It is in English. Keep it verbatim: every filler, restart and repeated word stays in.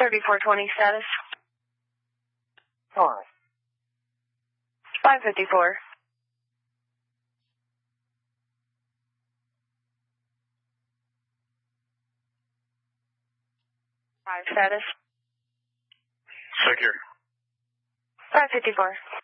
thirty-four twenty status. All right. five fifty-four. Five status. Secure. five fifty-four.